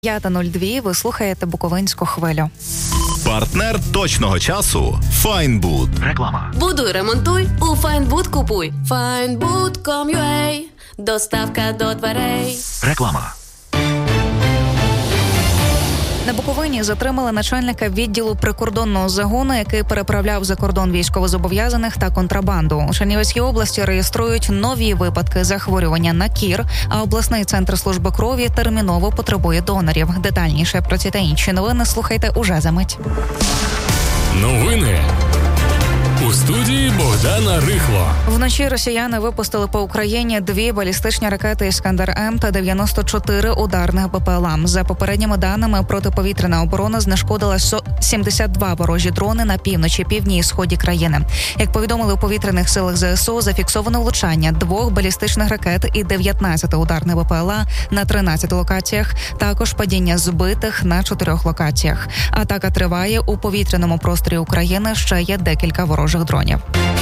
5:02, ви слухаєте Буковинську хвилю. Партнер точного часу – Файнбуд. Реклама. Будуй, ремонтуй, у Файнбуд купуй. Findbood.com.ua. Доставка до дверей. Реклама. На Буковині затримали начальника відділу прикордонного загону, який переправляв за кордон військовозобов'язаних та контрабанду. У Чернівецькій області реєструють нові випадки захворювання на кір, а обласний центр служби крові терміново потребує донорів. Детальніше про ці та інші новини слухайте уже за мить. Новини. У студії Богдана Рихло. Вночі росіяни випустили по Україні 2 балістичні ракети «Іскандер-М» та 94 ударних БПЛА. За попередніми даними, протиповітряна оборона знешкодила 72 ворожі дрони на півночі, півдні і сході країни. Як повідомили у повітряних силах ЗСУ, зафіксовано влучання 2 балістичних ракет і 19 ударних БПЛА на 13 локаціях, також падіння збитих на 4 локаціях. Атака триває у повітряному просторі України, ще є декілька ворожих дронів.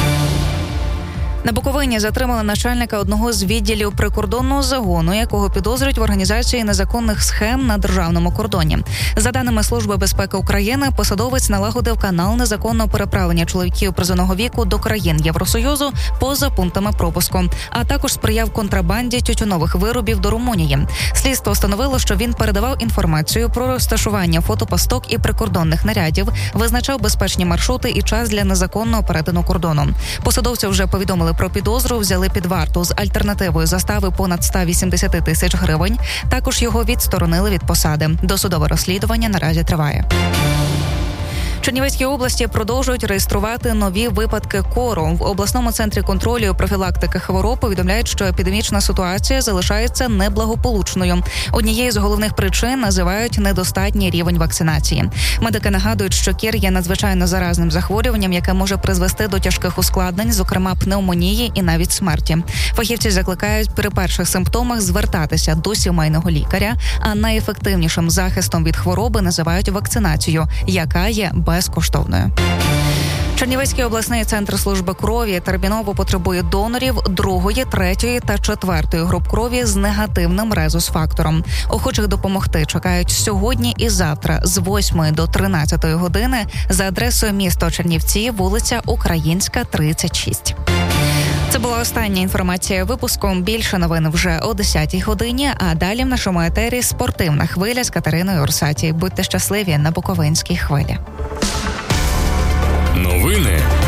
На Буковині затримали начальника одного з відділів прикордонного загону, якого підозрюють в організації незаконних схем на державному кордоні. За даними Служби безпеки України, посадовець налагодив канал незаконного переправлення чоловіків призовного віку до країн Євросоюзу поза пунктами пропуску, а також сприяв контрабанді тютюнових виробів до Румунії. Слідство встановило, що він передавав інформацію про розташування фотопасток і прикордонних нарядів, визначав безпечні маршрути і час для незаконного перетину кордону. Посадовця вже повідомили про підозру, взяли під варту з альтернативою застави понад 180 тисяч гривень. Також його відсторонили від посади. Досудове розслідування наразі триває. В Чернівецькій області продовжують реєструвати нові випадки кору. В обласному центрі контролю і профілактики хвороб повідомляють, що епідемічна ситуація залишається неблагополучною. Однією з головних причин називають недостатній рівень вакцинації. Медики нагадують, що кір є надзвичайно заразним захворюванням, яке може призвести до тяжких ускладнень, зокрема пневмонії і навіть смерті. Фахівці закликають при перших симптомах звертатися до сімейного лікаря, а найефективнішим захистом від хвороби називають вакцинацію, яка є безкоштовною. Чернівецький обласний центр служби крові терміново потребує донорів 2-ї, 3-ї та 4-ї груп крові з негативним резус-фактором. Охочих допомогти чекають сьогодні і завтра з 8 до 13 години за адресою місто Чернівці, вулиця Українська, 36. Це була остання інформація випуску. Більше новин вже о 10-й годині, а далі в нашому етері спортивна хвиля з Катериною Орсаті. Будьте щасливі на Буковинській хвилі. Новини